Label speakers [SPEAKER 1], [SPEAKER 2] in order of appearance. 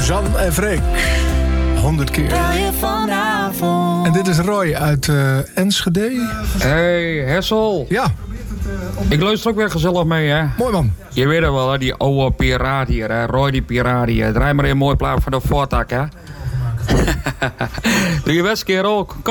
[SPEAKER 1] Suzanne en Freek. 100 keer. En dit is Roy uit Enschede.
[SPEAKER 2] Hey, Hessel.
[SPEAKER 1] Ja.
[SPEAKER 2] Ik luister ook weer gezellig mee, hè.
[SPEAKER 1] Mooi man.
[SPEAKER 2] Je weet het wel, hè, die oude piraat hier, hè. Roy die piraat hier. Draai maar een mooi plaat van de voortak, hè. Doe je best keer ook.